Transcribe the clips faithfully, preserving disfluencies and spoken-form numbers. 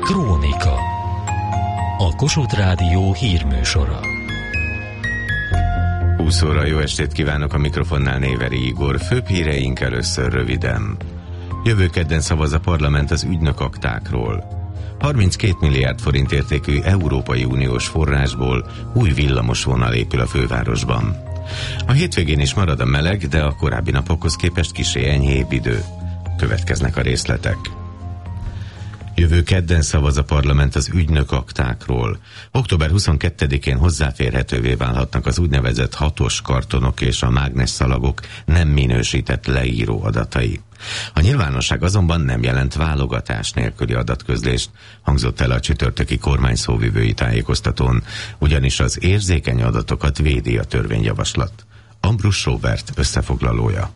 Krónika. A Kossuth Rádió hírműsora. húsz óra, jó estét kívánok, a mikrofonnál Néveri Igor. Főbb híreink először röviden. Jövő kedden szavaz a parlament az ügynökaktákról. harminckét milliárd forint értékű Európai Uniós forrásból új villamosvonal épül a fővárosban. A hétvégén is marad a meleg, de a korábbi napokhoz képest kissé enyhébb idő. Következnek a részletek. Jövő kedden szavaz a parlament az ügynökaktákról. október huszonkettedikén hozzáférhetővé válhatnak az úgynevezett hatos kartonok és a mágnesszalagok nem minősített leíró adatai. A nyilvánosság azonban nem jelent válogatás nélküli adatközlést, hangzott el a csütörtöki kormányszóvivői tájékoztatón, ugyanis az érzékeny adatokat védi a törvényjavaslat. Ambrus Robert összefoglalója.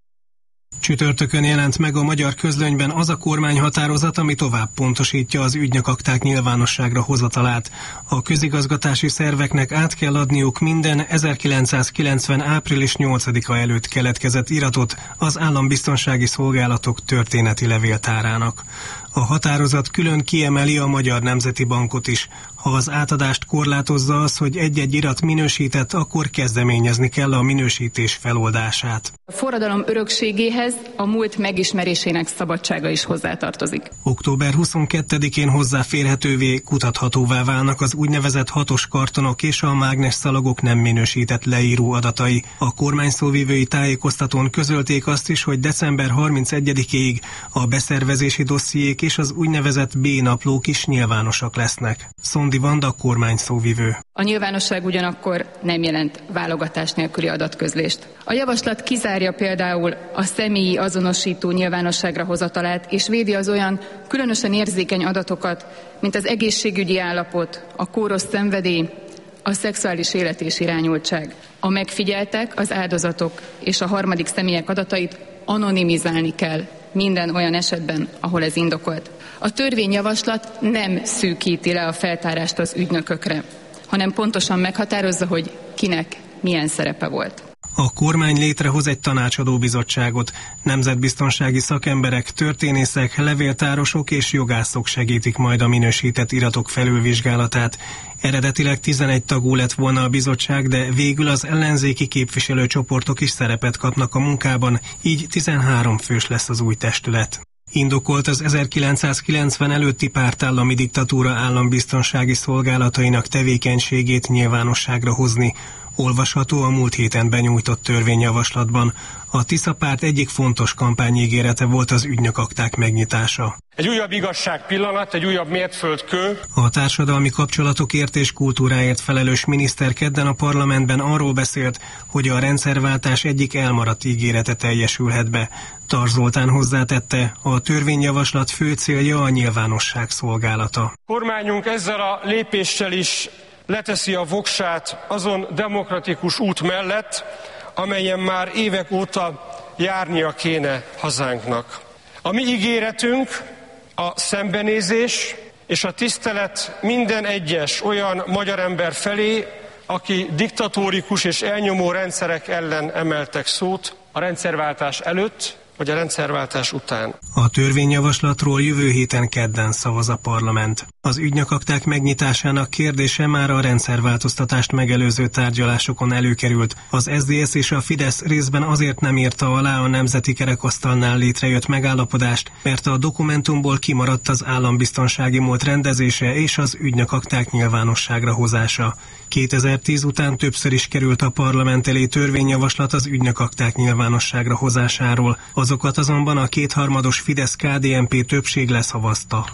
Csütörtökön jelent meg a magyar közlönyben az a kormányhatározat, ami tovább pontosítja az ügynökakták nyilvánosságra hozatalát. A közigazgatási szerveknek át kell adniuk minden ezerkilencszázkilencven. április nyolcadika előtt keletkezett iratot az állambiztonsági szolgálatok történeti levéltárának. A határozat külön kiemeli a Magyar Nemzeti Bankot is. Ha az átadást korlátozza az, hogy egy-egy irat minősített, akkor kezdeményezni kell a minősítés feloldását. A forradalom örökségéhez a múlt megismerésének szabadsága is hozzátartozik. október huszonkettedikén hozzáférhetővé, kutathatóvá válnak az úgynevezett hatos kartonok és a mágnesszalagok nem minősített leíró adatai. A kormányszóvivői tájékoztatón közölték azt is, hogy december harmincegyedikéig a beszervezési dossziék és az úgynevezett B-naplók is nyilvánosak lesznek. Szondi Vanda, kormányszóvivő. A nyilvánosság ugyanakkor nem jelent válogatás nélküli adatközlést. A javaslat kizárja például a személyi azonosító nyilvánosságra hozatalát, és védi az olyan különösen érzékeny adatokat, mint az egészségügyi állapot, a kóros szenvedély, a szexuális élet és irányultság. A megfigyeltek, az áldozatok és a harmadik személyek adatait anonimizálni kell minden olyan esetben, ahol ez indokolt. A törvényjavaslat nem szűkíti le a feltárást az ügynökökre, hanem pontosan meghatározza, hogy kinek milyen szerepe volt. A kormány létrehoz egy tanácsadó bizottságot. Nemzetbiztonsági szakemberek, történészek, levéltárosok és jogászok segítik majd a minősített iratok felülvizsgálatát. Eredetileg tizenegy tagú lett volna a bizottság, de végül az ellenzéki képviselőcsoportok is szerepet kapnak a munkában, így tizenhárom fős lesz az új testület. Indokolt az ezerkilencszázkilencven előtti pártállami diktatúra állambiztonsági szolgálatainak tevékenységét nyilvánosságra hozni. Olvasható a múlt héten benyújtott törvényjavaslatban. A Tisza párt egyik fontos kampányígérete volt az ügynökakták megnyitása. Egy újabb igazság pillanat, egy újabb mértföldkő. A társadalmi kapcsolatokért és kultúráért felelős miniszter kedden a parlamentben arról beszélt, hogy a rendszerváltás egyik elmaradt ígérete teljesülhet be. Tar Zoltán hozzátette, a törvényjavaslat fő célja a nyilvánosság szolgálata. Kormányunk ezzel a lépéssel is leteszi a voksát azon demokratikus út mellett, amelyen már évek óta járnia kéne hazánknak. A mi ígéretünk a szembenézés és a tisztelet minden egyes olyan magyar ember felé, aki diktatórikus és elnyomó rendszerek ellen emeltek szót a rendszerváltás előtt, vagy a rendszerváltás után. A törvényjavaslatról jövő héten kedden szavaz a parlament. Az ügynökakták megnyitásának kérdése már a rendszerváltoztatást megelőző tárgyalásokon előkerült. Az es zé es és a Fidesz részben azért nem írta alá a nemzeti kerekasztalnál létrejött megállapodást, mert a dokumentumból kimaradt az állambiztonsági múlt rendezése és az ügynökakták nyilvánosságra hozása. kétezer-tíz után többször is került a parlament elé törvényjavaslat az ügynökakták nyilvánosságra hozásáról. Azokat azonban a kétharmados Fidesz-ká dé en pé többség leszavazta.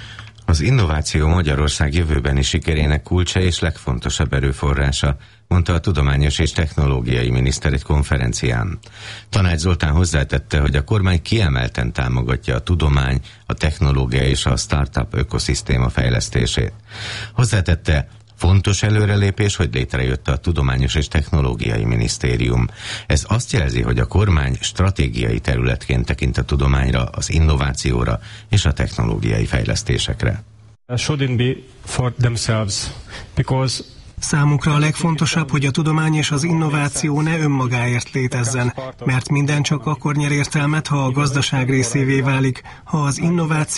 Az innováció Magyarország jövőbeni sikerének kulcsa és legfontosabb erőforrása, mondta a tudományos és technológiai miniszter egy konferencián. Tanács Zoltán hozzátette, hogy a kormány kiemelten támogatja a tudomány, a technológia és a startup ökoszisztéma fejlesztését. Hozzátette, fontos előrelépés, hogy létrejött a Tudományos és Technológiai Minisztérium. Ez azt jelzi, hogy a kormány stratégiai területként tekint a tudományra, az innovációra és a technológiai fejlesztésekre. Shouldn't be for themselves, because Számukra a legfontosabb, hogy a tudomány és az innováció ne önmagáért létezzen, mert minden csak akkor nyer értelmet, ha a gazdaság részévé válik, ha az innováció